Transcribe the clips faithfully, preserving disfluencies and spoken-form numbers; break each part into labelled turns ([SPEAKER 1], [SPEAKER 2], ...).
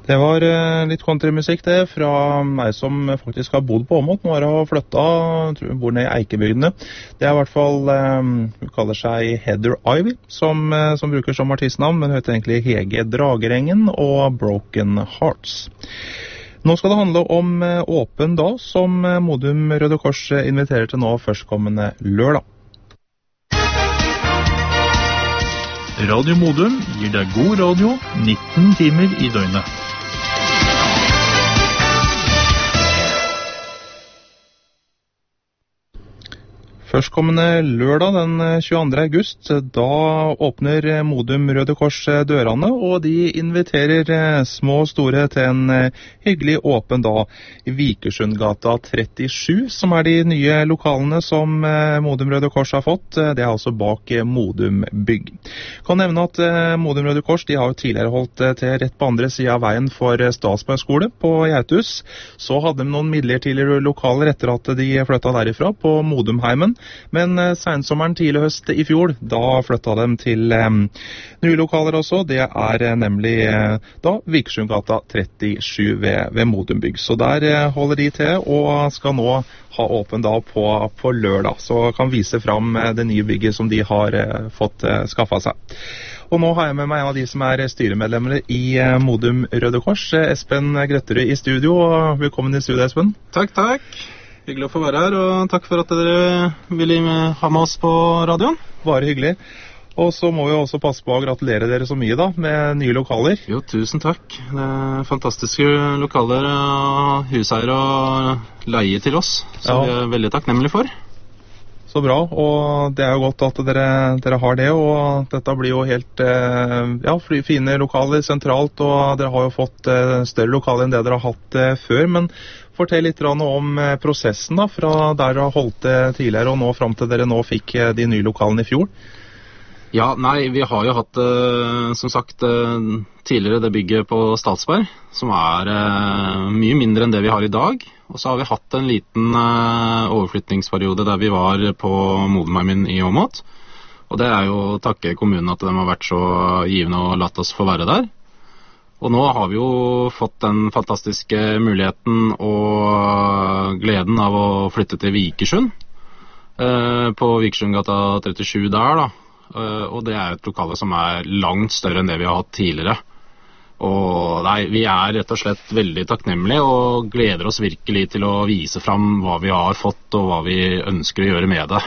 [SPEAKER 1] Det var eh, litt countrymusikk det, fra meg som faktisk har bodd på Åmot. Nå har jeg flyttet, tror jeg bor ned i Eikebygdene. Det er i hvert fall, eh, hun kaller seg Heather Ivy, som, eh, som bruker som artistnavn, men hun heter egentlig Hege Dragerengen og Broken Hearts. Nå skal det handle om eh, Åpen dag, som eh, Modum Røde Kors inviterer til nå førstkommende lørdag.
[SPEAKER 2] Radio Modum gir deg god radio nitten timer i døgnet.
[SPEAKER 1] Førstkommende lørdag den tjueandre august, da åpner Modum Røde Kors dørene, og de inviterer små og store til en hyggelig åpen dag i Vikersundgata trettisju, som er de nye lokalene som Modum Røde Kors har fått. Det er altså bak Modum Bygg. Jeg kan nevne at Modum Røde Kors de har jo tidligere holdt til rett på andre siden av veien for Stadsberg skole på Gjerthus. Så hadde de noen midlertidige lokaler etter at de flyttet derifra på Modumheimen. Men eh, sensommeren tidlig høst i fjor, da flyttet de til eh, nye lokaler også. Det er eh, nemlig eh, da Vikersundgata trettisju ved, ved Modum Bygg. Så der eh, holder de til og skal nå ha åpen dag på, på lørdag. Så kan vise fram eh, det nye bygget som de har eh, fått eh, skaffet seg. Og nå har jeg med meg en av de som er styremedlemmer i eh, Modum Røde Kors, eh, Espen Grøtterud i studio. Velkommen i studio, Espen.
[SPEAKER 3] Takk, takk. Hyggelig å få være her, og takk for at dere ville ha med oss på radioen.
[SPEAKER 1] Bare hyggelig. Og så må vi også passe på å gratulere dere så mye da, med nye lokaler.
[SPEAKER 3] Jo, tusen takk. Det er fantastiske lokaler og huseier og leie til oss, så ja. Vi er veldig takknemlige for.
[SPEAKER 1] Så bra, og det er jo godt at dere, dere har det, og dette blir jo helt ja, fine lokaler sentralt, og dere har jo fått større lokaler enn det dere har hatt før, men fortell litt om prosessen da, fra der dere har holdt det tidligere og nå frem til dere nå fikk de nye lokalene i fjor.
[SPEAKER 3] Ja, nei, vi har jo hatt, som sagt, tidligere det bygget på Stadsberg, som er mye mindre enn det vi har i dag. Og så har vi hatt en liten overflytningsperiode der vi var på Modumheimen i Åmot. Og det er jo å takke kommunen at de har vært så givende og latt oss få være der. Og nå har vi jo fått den fantastiske muligheten og gleden av å flytte til Vikersund, eh, på Vikersundgata trettisju der da. Eh, og det er et lokale som er langt større enn det vi har hatt tidligere. Og nei, vi er rett og slett veldig takknemlige og gleder oss virkelig til å vise fram hva vi har fått og hva vi ønsker å gjøre med det.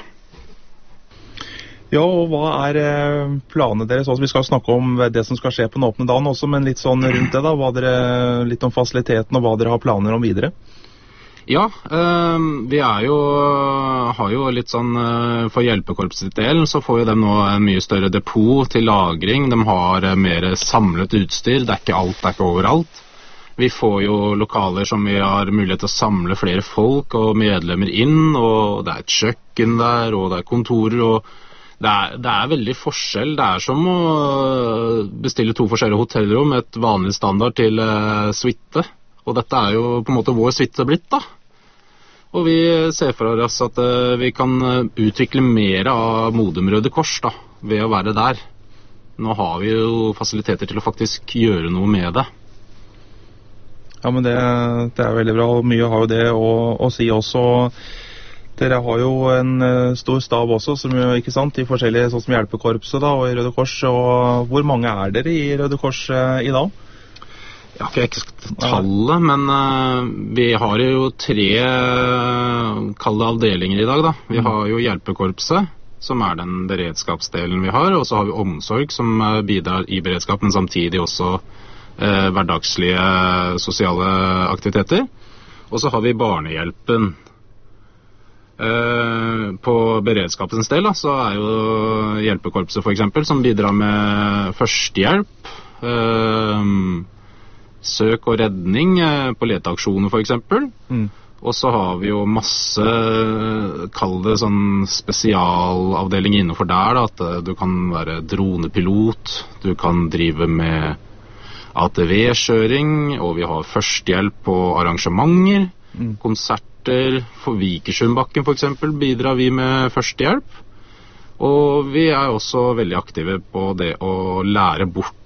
[SPEAKER 1] Ja, og hva er planene deres? Altså, vi skal snakke om det som skal skje på den åpne dagen også, men litt sånn rundt det da, hva dere, litt om fasiliteten og hva dere har planer om videre?
[SPEAKER 3] Ja, øh, vi er jo, har jo litt sånn, øh, for hjelpekorpset del, så får jo de nå en mye større depot til lagring, de har øh, mer samlet utstyr, det er ikke alt, det er ikke overalt. Vi får jo lokaler som vi har mulighet til å samle flere folk og medlemmer inn, og det er et kjøkken der, og det er kontorer, og Det er, det er veldig forskjell. Det er som å bestille to forskjellige hotellrom, et vanlig standard til uh, suite. Og dette er jo på en måte vår suite blitt da. Og vi ser for oss at uh, vi kan utvikle mer av Modum Røde Kors da, ved å være der. Nå har vi jo fasiliteter til å faktisk gjøre noe med det.
[SPEAKER 1] Ja, men det, det er veldig bra. Mye har jo det å, å si også. Dere har jo en uh, stor stab også, som jo, ikke sant, i forskjellige, sånn som hjelpekorpset da, og i Røde Kors. Og hvor mange er dere i Røde Kors uh, i dag?
[SPEAKER 3] Jeg har ikke eksakt tallet, men uh, vi har jo tre uh, kalde avdelinger i dag da. Vi har jo hjelpekorpset, som er den beredskapsdelen vi har, og så har vi omsorg som uh, bidrar i beredskap, men samtidig også uh, hverdagslige sosiale aktiviteter. Og så har vi barnehjelpen. Uh, på beredskapens del da, så er jo hjelpekorpset for eksempel, som bidrar med førstehjelp, uh, søk og redning uh, på leteaksjoner for eksempel. Mm. Og så har vi jo masse, kall det sånn spesialavdeling innenfor der da, at uh, du kan være dronepilot, du kan drive med A T V-kjøring, og vi har førstehjelp på arrangementer, mm. konserter. For Vikersundbakken for eksempel bidrar vi med førstehjelp, og vi er også veldig aktive på det å lære bort da,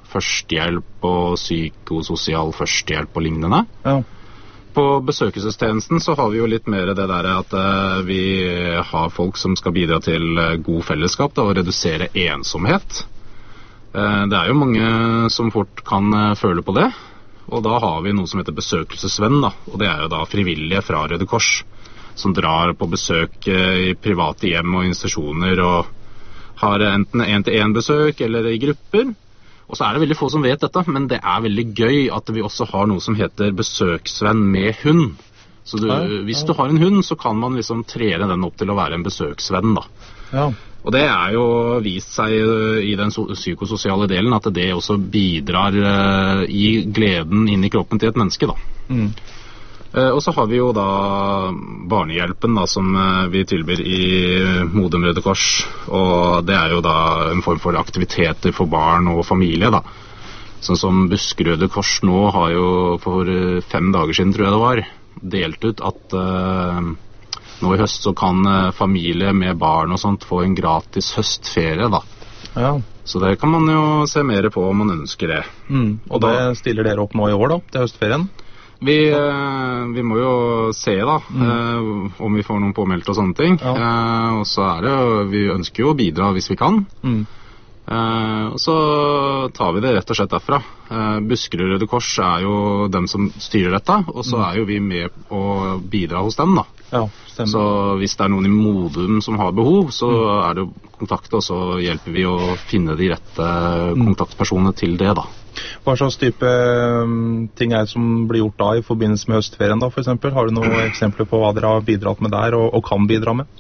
[SPEAKER 3] førstehjelp og psykososial førstehjelp og lignende.
[SPEAKER 1] Ja.
[SPEAKER 3] På besøkelsestjenesten så har vi jo litt mer det der at uh, vi har folk som skal bidra til uh, god fellesskap da, og redusere ensomhet. Uh, det er jo mange som fort kan uh, føle på det, og da har vi noe som heter besøkelsesvenn, da, og det er jo da frivillige fra Røde Kors som drar på besøk uh, i private hjem og institusjoner og har enten en-til-en-besøk eller i grupper. Og så er det veldig få som vet dette, men det er veldig gøy at vi også har noe som heter besøksvenn med hund. Så du, ja, ja. Hvis du har en hund, så kan man liksom trene den opp til å være en besøksvenn, da.
[SPEAKER 1] Ja. Og
[SPEAKER 3] det er jo vist seg i den psykososiale delen at det også bidrar uh, i gleden inn i kroppen til et menneske, da. Mm. Uh, og så har vi jo da barnehjelpen da, som uh, vi tilbyr i Modum Røde Kors, og det er jo da en form for aktiviteter for barn og familie da. Sånn som Buskerud Røde Kors nå har jo for uh, fem dager siden, tror jeg det var, delt ut at uh, nå i høst så kan uh, familie med barn og sånt få en gratis høstferie da.
[SPEAKER 1] Ja.
[SPEAKER 3] Så det kan man jo se mer på om man ønsker det.
[SPEAKER 1] Mm. Og, og da, det stiller dere opp nå i år da, til høstferien?
[SPEAKER 3] Vi, eh, vi må jo se da, mm. eh, om vi får noen påmeldt og sånne ting. Ja. Eh, og så er det jo, vi ønsker jo å bidra hvis vi kan. Mm. Eh, og så tar vi det rett og slett derfra. Eh, Buskerud Røde Kors er jo dem som styrer dette, og så er jo vi med å bidra hos dem da.
[SPEAKER 1] Ja, stemmer.
[SPEAKER 3] Så hvis det er noen i Modum som har behov, så mm. er det jo kontakt, og så hjelper vi å finne de rette kontaktpersonene til det da.
[SPEAKER 1] Hva slags type um, ting er det som blir gjort da i forbindelse med høstferien da, for eksempel? Har du noen eksempler på hva dere har bidratt med der, og, og kan bidra med?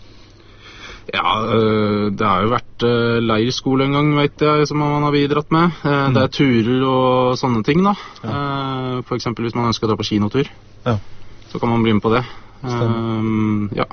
[SPEAKER 3] Ja, øh, det har jo vært øh, leirskole en gang, vet jeg, som man har bidratt med. Eh, mm. Det er turer og sånne ting da. Ja. Eh, for eksempel hvis man ønsker å dra på kinotur, ja. Så kan man bli med på det. Um, ja.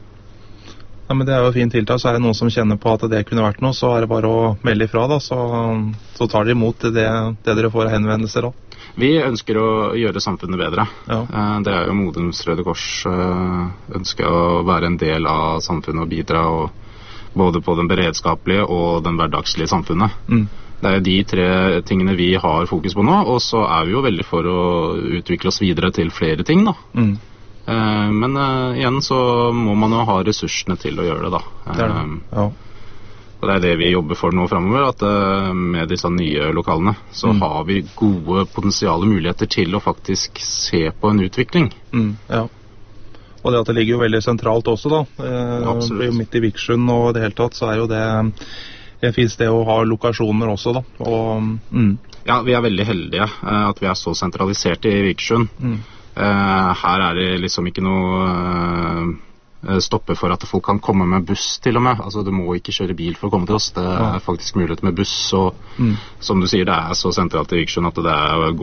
[SPEAKER 1] Ja, men det er jo et fint tiltak. Så er det noen som kjenner på at det kunne vært noe, så er det bare å melde ifra da, så, så tar dere imot det, det dere får henvendelser da.
[SPEAKER 3] Vi ønsker å gjøre samfunnet bedre. Ja. Det er jo Modums Røde Kors ønsker å være en del av samfunnet og bidra, og både på den beredskapelige og den hverdagslige samfunnet. Mm. Det er de tre tingene vi har fokus på nå, og så er vi jo veldig for å utvikle oss videre til flere ting da. Mm. Uh, men uh, igjen så må man jo ha ressursene til å gjøre det da. Uh, det er det. Ja. Og det er det vi jobber for nå fremover, at uh, med disse nye lokalene så mm. har vi gode potensiale muligheter til å faktisk se på en utvikling. Mm, ja.
[SPEAKER 1] Og det at det ligger jo veldig sentralt også da. Uh, Absolutt. Midt i Vikersund og det hele tatt, så er jo det det finnes det å ha lokasjoner også da. Og, mm.
[SPEAKER 3] Ja, vi er veldig heldige uh, at vi er så sentraliserte i Vikersund. Mm. Uh, her er det liksom ikke noe uh, stoppe for at folk kan komme med buss til og med. Altså du må ikke kjøre bil for å komme til oss. Det er faktisk mulighet med buss, og mm. som du sier, det er så sentralt i Vikersund at det er